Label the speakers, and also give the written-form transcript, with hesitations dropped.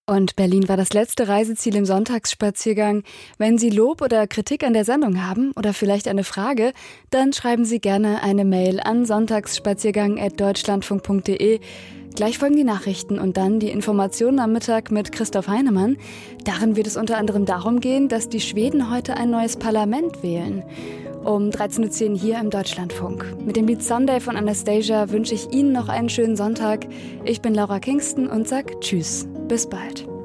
Speaker 1: Und Berlin war das letzte Reiseziel im Sonntagsspaziergang. Wenn Sie Lob oder Kritik an der Sendung haben oder vielleicht eine Frage, dann schreiben Sie gerne eine Mail an sonntagsspaziergang@deutschlandfunk.de. Gleich folgen die Nachrichten und dann die Informationen am Mittag mit Christoph Heinemann. Darin wird es unter anderem darum gehen, dass die Schweden heute ein neues Parlament wählen. Um 13:10 Uhr hier im Deutschlandfunk. Mit dem Lied Sunday von Anastasia wünsche ich Ihnen noch einen schönen Sonntag. Ich bin Laura Kingston und sag Tschüss. Bis bald.